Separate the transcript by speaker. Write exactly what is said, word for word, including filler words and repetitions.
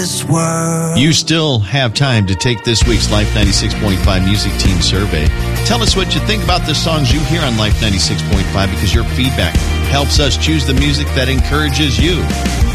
Speaker 1: You still have time to take this week's Life ninety-six point five Music Team Survey. Tell us what you think about the songs you hear on Life ninety-six point five, because your feedback helps us choose the music that encourages you.